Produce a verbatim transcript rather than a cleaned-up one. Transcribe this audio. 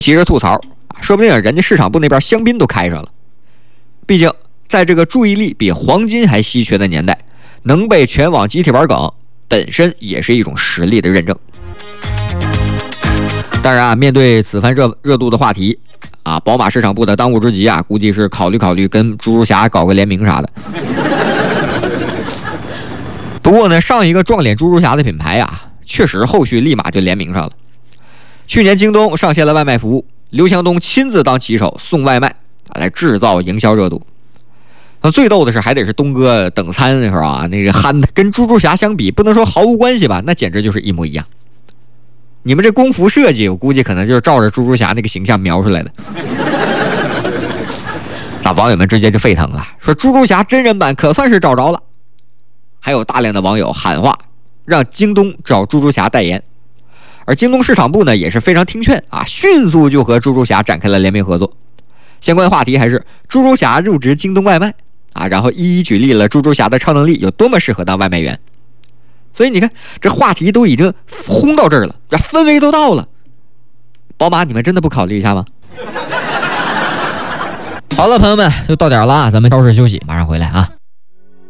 急着吐槽啊，说不定人家市场部那边香槟都开上了。毕竟在这个注意力比黄金还稀缺的年代，能被全网集体玩梗，本身也是一种实力的认证。当然啊，面对此番热热度的话题啊，宝马市场部的当务之急啊，估计是考虑考虑跟猪猪侠搞个联名啥的。不过呢，上一个撞脸猪猪侠的品牌啊，确实后续立马就联名上了。去年京东上线了外卖服务，刘强东亲自当骑手送外卖啊，来制造营销热度。那最逗的是，还得是东哥等餐那会儿啊，那个憨的跟猪猪侠相比，不能说毫无关系吧，那简直就是一模一样。你们这工服设计，我估计可能就是照着猪猪侠那个形象描出来的。那网友们直接就沸腾了，说猪猪侠真人版可算是找着了。还有大量的网友喊话，让京东找猪猪侠代言。而京东市场部呢也是非常听劝啊，迅速就和猪猪侠展开了联名合作。相关话题还是猪猪侠入职京东外卖啊，然后一一举例了猪猪侠的超能力有多么适合当外卖员。所以你看，这话题都已经轰到这儿了，这氛围都到了。宝马，你们真的不考虑一下吗？好了，朋友们，又到点了啊，咱们稍事休息，马上回来啊。